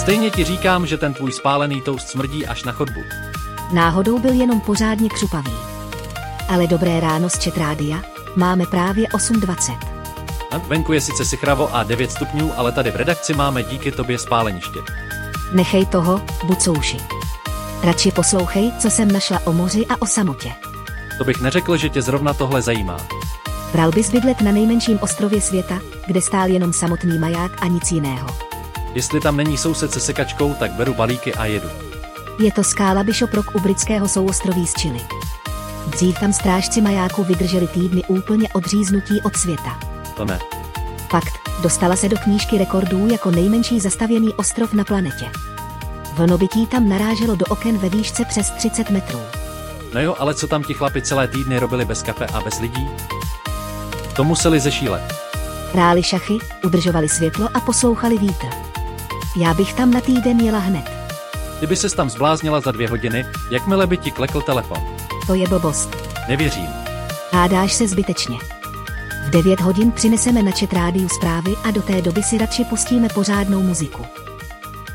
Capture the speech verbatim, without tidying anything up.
stejně ti říkám, že ten tvůj spálený toast smrdí až na chodbu. Náhodou byl jenom pořádně křupavý. Ale dobré ráno z Chat Rádia, máme právě osm dvacet. Venku je sice sichravo a devět stupňů, ale tady v redakci máme díky tobě spáleniště. Nechej toho, buď souši. Radši poslouchej, co jsem našla o moři a o samotě. To bych neřekl, že tě zrovna tohle zajímá. Bral bys bydlet na nejmenším ostrově světa, kde stál jenom samotný maják a nic jiného. Jestli tam není soused se sekačkou, tak beru balíky a jedu. Je to skála Bishop Rock u britského souostroví z Chile. Dřív tam strážci majáku vydrželi týdny úplně odříznutí od světa. To ne. Fakt, dostala se do knížky rekordů jako nejmenší zastavěný ostrov na planetě. Vlnobytí tam naráželo do oken ve výšce přes třicet metrů. No jo, ale co tam ti chlapi celé týdny robili bez kafe a bez lidí? To museli zešílet. Hráli šachy, udržovali světlo a poslouchali vítr. Já bych tam na týden jela hned. Ty by ses tam zbláznila za dvě hodiny, jakmile by ti klekl telefon. To je blbost. Nevěřím. Hádáš se zbytečně. V devět hodin přineseme na Chat Rádiu zprávy a do té doby si radši pustíme pořádnou muziku.